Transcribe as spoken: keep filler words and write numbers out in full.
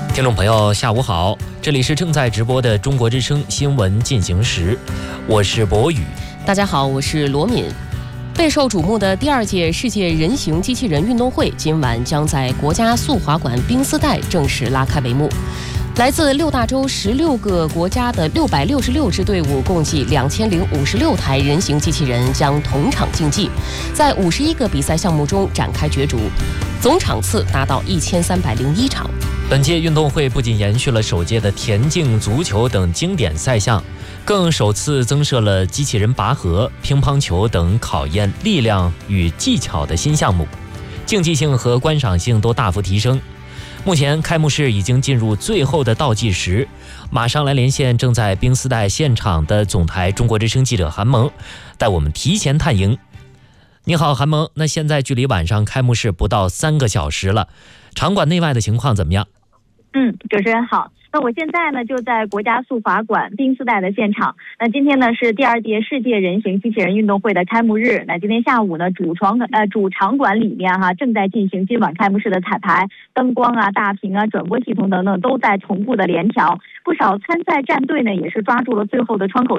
听众朋友下午好，这里是正在直播的中国之声新闻进行时，我是博宇。 大家好，我是罗敏。备受瞩目的第二届世界人形机器人运动会今晚将在国家速滑馆冰丝带正式拉开帷幕。来自六大洲十六个国家的六百六十六支队伍，共计两千零五十六台人形机器人将同场竞技，在五十一个比赛项目中展开角逐，总场次达到一千三百零一场。 本届运动会不仅延续了首届的田径、足球等经典赛项，更首次增设了机器人拔河、乒乓球等考验力量与技巧的新项目，竞技性和观赏性都大幅提升。目前开幕式已经进入最后的倒计时，马上来连线正在冰丝带现场的总台中国之声记者韩萌，带我们提前探营。你好，韩萌，那现在距离晚上开幕式不到三个小时了，场馆内外的情况怎么样？ 嗯，主持人好。那我现在呢就在国家速滑馆冰丝带的现场。那今天呢是第二届世界人形机器人运动会的开幕日。那今天下午呢，主床呃主场馆里面哈正在进行今晚开幕式的彩排，灯光啊、大屏啊、转播系统等等都在同步的联调。不少参赛战队呢也是抓住了最后的窗口